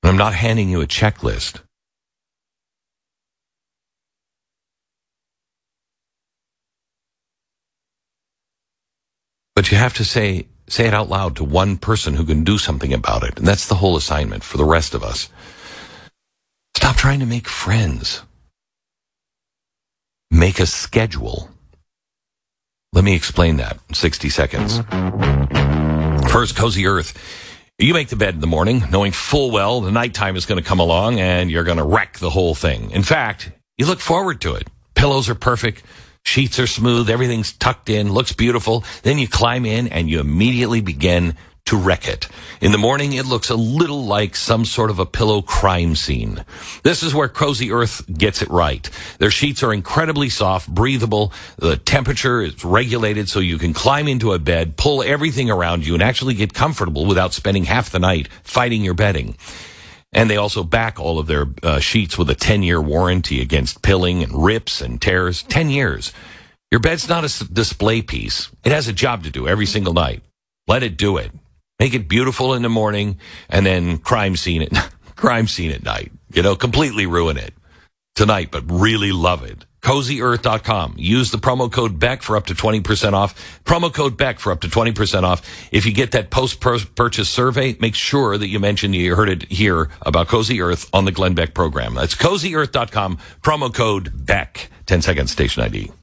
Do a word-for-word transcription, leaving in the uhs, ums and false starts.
I'm not handing you a checklist. But you have to say say it out loud to one person who can do something about it. And that's the whole assignment for the rest of us. Stop trying to make friends. Make a schedule. Let me explain that in sixty seconds. First, Cozy Earth. You make the bed in the morning, knowing full well the nighttime is going to come along and you're going to wreck the whole thing. In fact, you look forward to it. Pillows are perfect. Sheets are smooth. Everything's tucked in. Looks beautiful. Then you climb in and you immediately begin to wreck it. In the morning, it looks a little like some sort of a pillow crime scene. This is where Cozy Earth gets it right. Their sheets are incredibly soft, breathable. The temperature is regulated so you can climb into a bed, pull everything around you, and actually get comfortable without spending half the night fighting your bedding. And they also back all of their uh, sheets with a ten-year warranty against pilling and rips and tears. ten years. Your bed's not a s- display piece. It has a job to do every single night. Let it do it. Make it beautiful in the morning, and then crime scene at crime scene at night. You know, completely ruin it tonight, but really love it. cozy earth dot com. Use the promo code Beck for up to twenty percent off. Promo code Beck for up to twenty percent off. If you get that post-purchase survey, make sure that you mention you heard it here about Cozy Earth on the Glenn Beck program. That's cozy earth dot com. Promo code Beck. ten seconds, station I D.